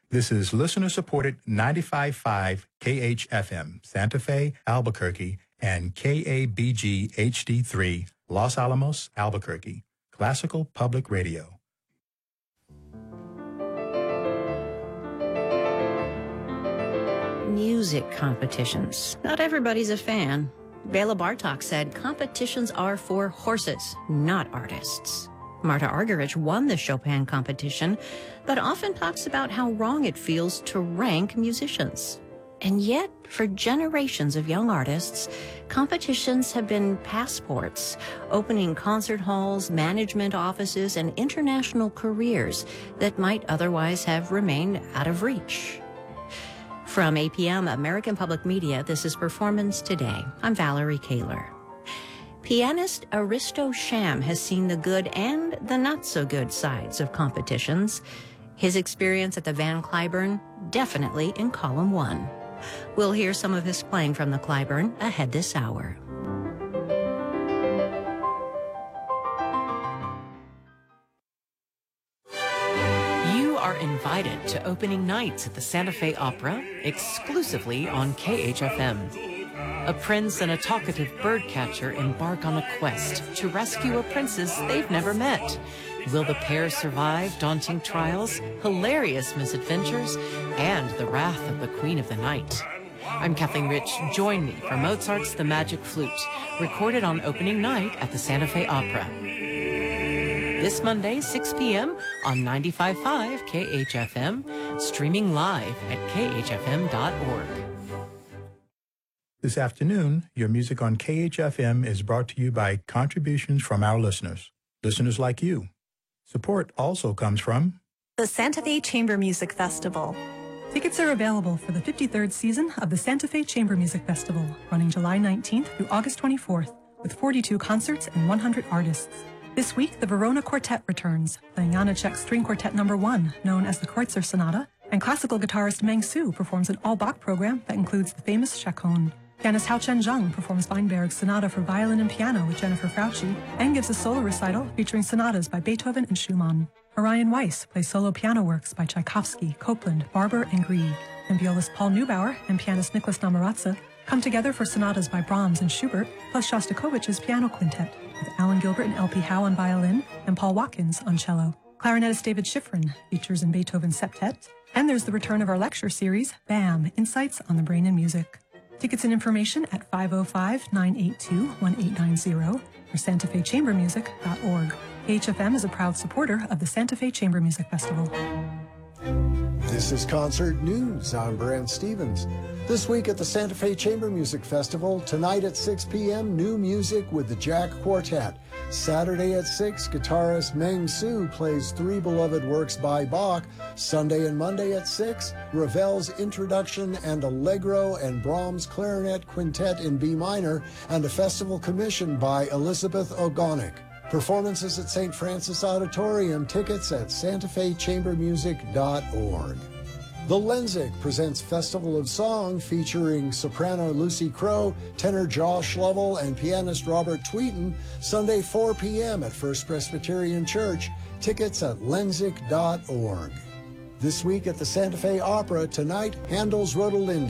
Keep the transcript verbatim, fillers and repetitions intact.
This is listener-supported ninety-five point five K H F M, Santa Fe, Albuquerque, and K A B G H D three, Los Alamos, Albuquerque. Classical Public Radio. Music competitions. Not everybody's a fan. Bela Bartok said competitions are for horses, not artists. Marta Argerich won the Chopin competition, but often talks about how wrong it feels to rank musicians. And yet, for generations of young artists, competitions have been passports, opening concert halls, management offices, and international careers that might otherwise have remained out of reach. From A P M American Public Media, this is Performance Today. I'm Valerie Kaler. Pianist Aristo Sham has seen the good and the not-so-good sides of competitions. His experience at the Van Cliburn, definitely in column one. We'll hear some of his playing from the Cliburn ahead this hour. You are invited to opening nights at the Santa Fe Opera, exclusively on K H F M. A prince and a talkative birdcatcher embark on a quest to rescue a princess they've never met. Will the pair survive daunting trials, hilarious misadventures, and the wrath of the Queen of the Night? I'm Kathleen Rich. Join me for Mozart's The Magic Flute, recorded on opening night at the Santa Fe Opera. This Monday, six p.m. on ninety-five point five K H F M, streaming live at K H F M dot org. This afternoon, your music on K H F M is brought to you by contributions from our listeners, listeners like you. Support also comes from the Santa Fe Chamber Music Festival. Tickets are available for the fifty-third season of the Santa Fe Chamber Music Festival, running July nineteenth through August twenty-fourth, with forty-two concerts and one hundred artists. This week, the Verona Quartet returns, playing Janacek's String Quartet Number One, known as the Kreutzer Sonata, and classical guitarist Meng Su performs an all-Bach program that includes the famous Chaconne. Pianist Hao Chen Zhang performs Weinberg's Sonata for violin and piano with Jennifer Frautschi, and gives a solo recital featuring sonatas by Beethoven and Schumann. Orion Weiss plays solo piano works by Tchaikovsky, Copland, Barber, and Grieg. And violist Paul Neubauer and pianist Nicholas Namaratsa come together for sonatas by Brahms and Schubert, plus Shostakovich's piano quintet, with Alan Gilbert and L P Howe on violin and Paul Watkins on cello. Clarinetist David Schifrin features in Beethoven's septet. And there's the return of our lecture series, BAM, Insights on the Brain and Music. Tickets and information at five oh five, nine eight two, one eight nine zero or santa fe chamber music dot org. K H F M is a proud supporter of the Santa Fe Chamber Music Festival. This is Concert News. I'm Brant Stevens. This week at the Santa Fe Chamber Music Festival, tonight at six p.m., new music with the Jack Quartet. Saturday at six, guitarist Meng Su plays three beloved works by Bach. Sunday and Monday at six, Ravel's Introduction and Allegro and Brahms Clarinet Quintet in B minor, and a festival commission by Elizabeth Ogonic. Performances at Saint Francis Auditorium. Tickets at santa fe chamber music dot org. The Lenzig presents Festival of Song featuring soprano Lucy Crow, tenor Josh Lovell, and pianist Robert Tweeton, Sunday four p.m. at First Presbyterian Church. Tickets at lenzig dot org. This week at the Santa Fe Opera, tonight, Handel's Rodelinda.